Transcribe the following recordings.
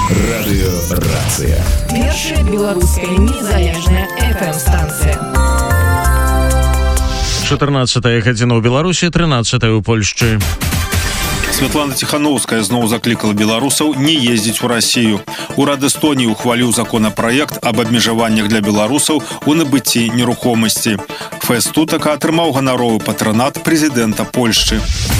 Радыёрацыя. Першая беларуская незалежная FM-станцыя. 14 гадзіна ў Беларусі, 13 у Польшчы. Святлана Тихановская зноў закликала беларусаў не ездзіць у Россию. Урад Эстонии ухваліў законопроект об абмежаваннях для беларусаў у набыцці нерухомасці. ФЭС Тутака атрымаў ганаровы патронат прэзідэнта Польшчы.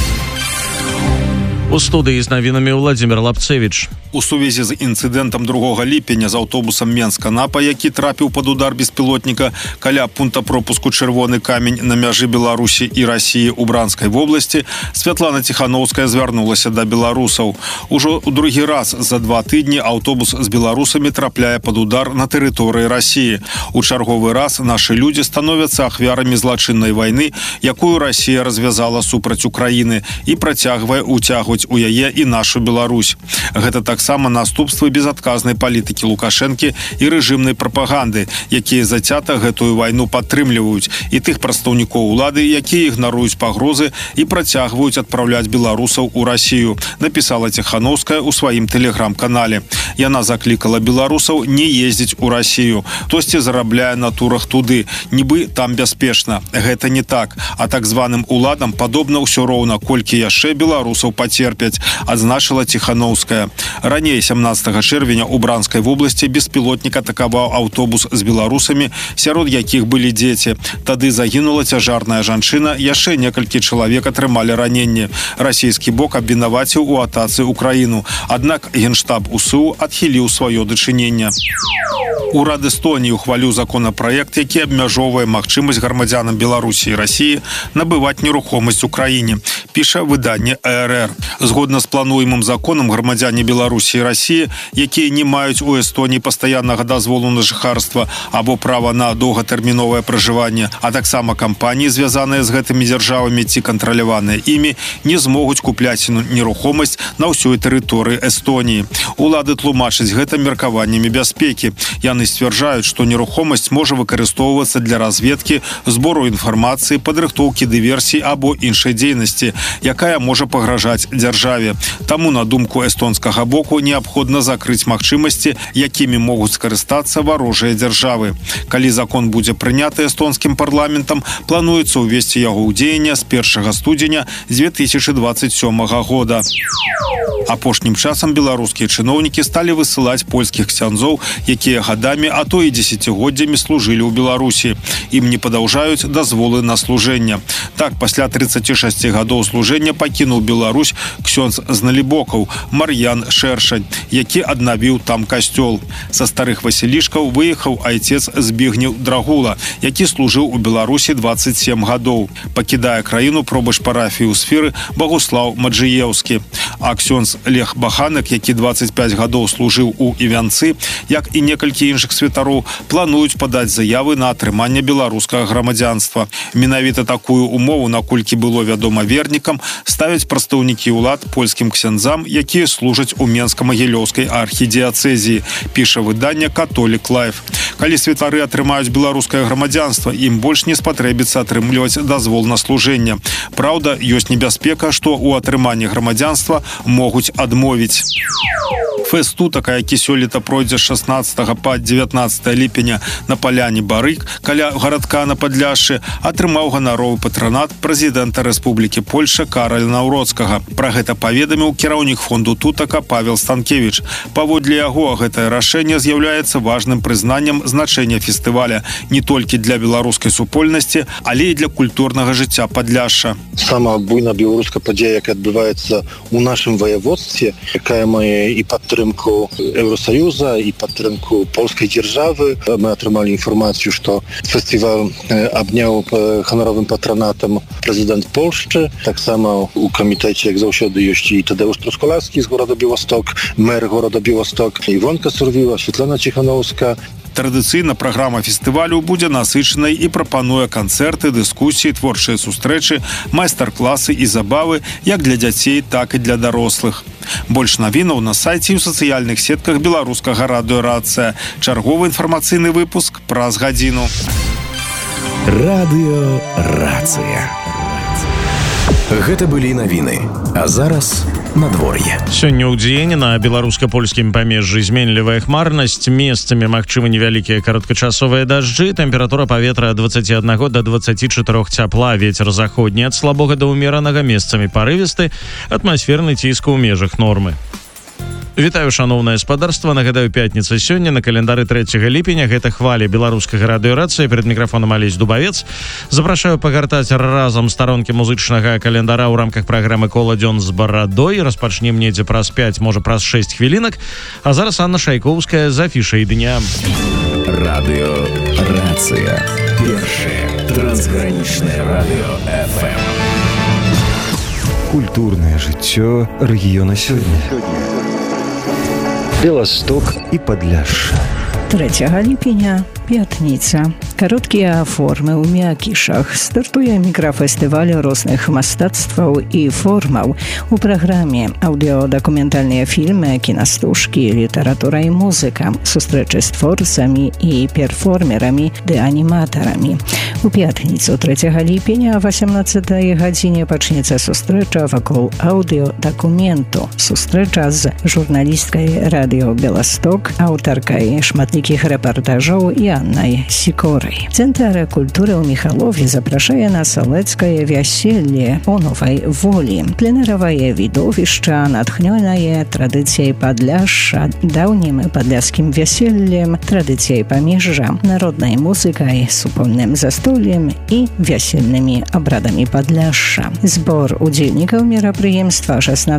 У студыі з навінамі Владзімир Лапцевіч. У сувязі з інцыдэнтам 2 ліпеня з аўтобусам Менска-Напа, які трапіў пад удар беспілотніка каля пункта пропуску Чырвоны камень на мяжы Беларусі і Расіі ў Бранскай вобласці, Святлана Тихановская звярнулася да беларусаў. Ужо ў другі раз за 2 тыдні аўтобус з беларусамі трапляе пад удар на тэрыторыі Расіі. У чарговы раз нашы людзі становяцца ахвярамі злачыннай вайны, якую Расія развязала супраць Украіны і працягвае уцягваць у яе і нашу Беларусь. Гэта таксама наступствы безадказнай палітыкі Лукашэнкі і рэжымнай прапаганды, якія зацята гэтую вайну падтрымліваюць, і тых прадстаўнікоў улады, якія ігнаруюць пагрозы і працягваюць адпраўляць беларусаў у Расію, напісала Тихановская ў сваім тэлеграм-канале. Яна заклікала беларусаў не ездзіць у Расію. Хтосьці зарабляе на турах туды, нібы там бяспечна. Гэта не так. А так званым уладам падобна ўсё роўна, колькі яшчэ беларусаў пацерпяць, адзначыла Тихановская. Раней 17 чэрвеня у Бранскай вобласці беспілотнік атакаваў аўтобус з беларусамі, сярод якіх былі дзеці. Тады загінула цяжарная жанчына, яшчэ некалькі чалавек атрымалі раненне. Расійскі бок абвінаваціў у атацы Украіну, аднак Генштаб УСУ адхіліў сваё дачыненне. Урад Эстонии ухваліў законопроект, які абмяжоўвае магчымасць грамадзянам Беларусі і Расіі набываць нерухомасць у краіне, піша выданне АРР. Згодна з плануемым законам, грамадзяне Беларусі і Расіі, якія не маюць у Эстоніі пастаяннага дазволу на жыхарства або права на доўгатэрміновае пражыванне, а таксама кампаніі, звязаныя з гэтымі дзяржавамі ці кантраляваныя імі, не змогуць купляць нерухомасць на ўсёй тэрыторыі Эстоніі. Улады тлумачаць гэта меркаваннямі бяспекі. Яны сцвярджаюць, што нерухомасць можа выкарыстоўвацца для разведкі, збору інфармацыі, падрыхтоўкі дыверсій або іншай дзейнасці, якая можа пагражаць дзяржаве. Таму, на думку эстонскага боку, неабходна закрыць магчымасці, якімі могуць скарыстацца варожыя дзяржавы. Калі закон будзе прыняты эстонскім парламентам, плануецца ўвесці яго ў дзеянне з 1 студзеня 2027 года. Апошнім часам беларускія чыноўнікі сталі высылаць польскіх ксяндзоў, якія гадамі, а то і дзесяцігоддзямі служылі ў Беларусі. Ім не падаўжаюць дазволы на служэнне. Так, пасля 36 гадоў служэння пакінуў Беларусь ксёндз з Налібокаў Мар'ян Шэршань, які аднавіў там касцёл. Са старых васілішкаў выехаў айцец Збігнеў Драгула, які служыў у Беларусі 27 гадоў. Пакідае краіну пробач парафіі ў сферы Багуслаў Маджыеўскі. А ксёндз Лех Баханек, які 25 гадоў служыў у Івянцы, як і некалькі іншых святароў, плануюць падаць заявы на атрыманне беларускага грамадзянства. Менавіта такую умову, наколькі было вядома вернікам, ставяць прадстаўнікі ўлад польскім ксяндзам, якія служаць у Менска-Магілёўскай архідыяцэзіі, піша выданне «Католік Лайф». Калі святары атрымаюць беларускае грамадзянства, ім больш не спатрэбіцца атрымліваць дазвол на служэнне. Праўда, ёсць небяспека, што ў атрыманні грамадзянства могуць адмовіць. ФЭС Тутака, які сёлета пройдзе з 16 па 19 ліпеня на паляне Барык, каля гарадка на Падляшшы, атрымаў ганаровы патронат прэзідэнта Рэспублікі Польша Караля Наўроцкага. Пра гэта паведаміў кіраўнік фонду Тутака Павел Станкевіч. Паводле яго, гэтае рашэнне з'яўляецца важным прызнаннем значэння фестываля не толькі для беларускай супольнасці, але і для культурнага жыцця Падляшша. Сама буйна беларуская падзея, якая адбываецца ў нашым ваяводстве, якая мае і падтрымку Еўросаюза, і падтрымку польскай дзяржавы. Мы атрымалі інфармацыю, што фестываль абняў ганаровым патронатам прэзідэнт Польшчы. Таксама у камітэце, як заўсёды, ёсць і Тадeusz Truskolaski з горада Białystok, мэр горада Białystok, Івонка Сурвіла, Святлана Тихановская. Традыцыйна праграма фестывалю будзе насычанай і прапануе канцэрты, дыскусіі, творчыя сустрэчы, майстар-класы і забавы як для дзяцей, так і для дарослых. Больш навінаў на сайце і ў сацыяльных сетках беларускага радыёрацыя. Чарговы інфармацыйны выпуск праз гадзіну. Радыёрацыя. Гэта былі навіны. А зараз надвор'е. Сёння ў дзень на беларуска-польскім памежжы зменлівая хмарнасць, месцамі магчымы невялікія кароткачасовыя дажджы, тэмпература паветра ад 21 до 24 цяпла, вецер заходні ад слабога да ўмеранага, месцамі парывісты, атмасферны ціск у межах нормы. Вітаю, шановнае спадарства. Нагадаю, пятніца сёння на календары 3 ліпеня. Гэта хваля беларускага радыёрацыі. Перед мікрафонам Алесь Дубавец. Запрашаю пагартаць разам старонкі музычнага календара ў рамках праграмы «Кола дзён з барадой». Распачнем недзе праз 5, можа праз 6 хвілінак. А зараз Анна Шайковская з афішай дня. Радыёрацыя. Першае трансгранічнае радыё FM. Культурнае жыццё рэгіёна сёння. Беласток і Падляшша. 3 ліпеня, пятніца. Кароткія формы ў мякішах. Стартуе мікрафестываль розных мастацтваў і формаў. У праграме аўдыёдакументальныя фільмы, кінастужкі, літаратура і музыка, сустрэчы з творцамі і перформерамі ды аніматарамі. У пятніцу 3 ліпеня о 18 гадзіне пачнецца сустрэча вакол аўдыёдакументу. Сустрэча з журналісткай радыё Беласток, аўтаркай шматлікіх рэпартажоў і Аннай Сікорай. Цэнтр культуры ў Міхалове запрашае на салецкае вяселле у Новай Волі. Пленэравае відовішча, натхнёнае традыцыяй Падляшша, даўнім падляшскім вяселлем, традыцыяй памежжа, народнай музыкай, супольным застоллем і вясельнымі абрадамі Падляшша. Збор удзельнікаў мерапрыемства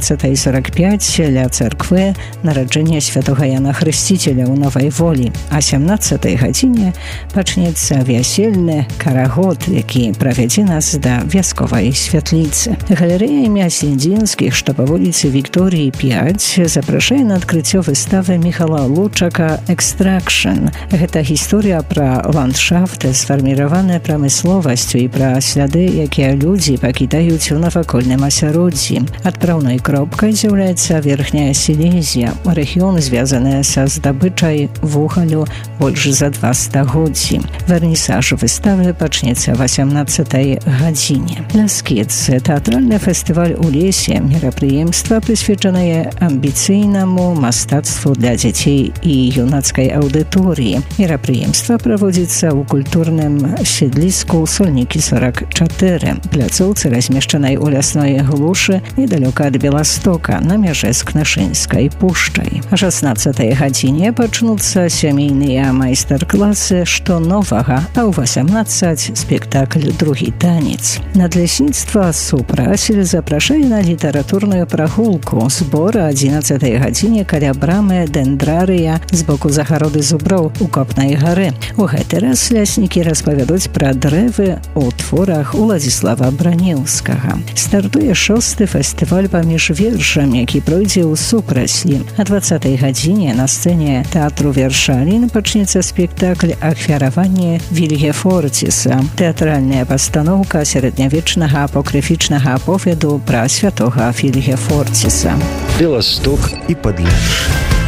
16:45 ля царквы нараджэння святога Яна Хрысціцеля ў Новай Волі. А 17 гадзіне пачнецца вясельны карагод, які правядзе нас да вясковай святліцы. Галерэя імя Сендзінскіх, што па вуліцы Вікторыі 5, запрашае на адкрыццё выставы Міхала Лучака «Экстракшн». Гэта гісторыя пра ландшафт, сфарміраваная прамысловасцю і пра сляды, якія людзі пакідаюць у навакольным асяроддзі. Адпраўной кропкай з'яўляецца Верхняя Сілезія, рэгіён, звязаны са здабычай вугалю больш за 2 стагоддзі. Вернісаж выставы пачнецца 18 гадзіне. Ляскіц – тэатральны фестываль у лесе, мерапрыемства, прысвечанае амбіцыйнаму мастацтву для дзяцей і юнацкай аўдыторыі. Мерапрыемства праводзіцца ў культурным седліску Сольнікі 44, пляцоўцы, размешчанай у лясной глушы недалёка ад Беластока, на мяжы з Кнашынскай пушчай. А 16 гадзіне пачнуцца сямейныя майстар-класы «Што новага», а ў 18 спектакль «Другі танец». Надлясніцтва «Супрасель» запрашае на літаратурную прагулку. Збор о 11 гадзіне каля брамы Дендрарыя з боку загароды зуброў у Копнай гары. У гэты раз ляснікі распавядуць пра дрэвы у творах Уладзіслава Бранеўскага. Стартуе 6-й фестываль паміж вершам, які пройдзе ў Супраслі. А 20 гадзіне на сцэне тэатру Вершалін пачнецца спектакль «Ахвяраванне Вільгефорціса». Тэатральная пастаноўка сярэднявечнага апокрыфічнага аповеду пра святога Вільгефорціса. Беласток і Падляшша.